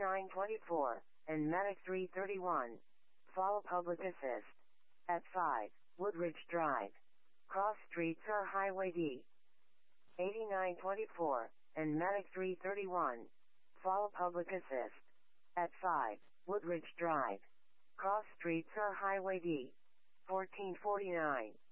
8924, and Medic 331. Follow public assist. At 5, Woodridge Drive. Cross streets are Highway D. 8924, and Medic 331. Follow public assist. At 5, Woodridge Drive. Cross streets are Highway D. 1449.